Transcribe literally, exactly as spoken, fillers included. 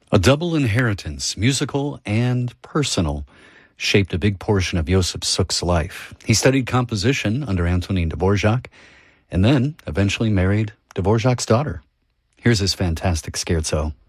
A double inheritance, musical and personal, shaped a big portion of Josef Suk's life. He studied composition under Antonin Dvorak and then eventually married Dvorak's daughter. Here's his fantastic scherzo.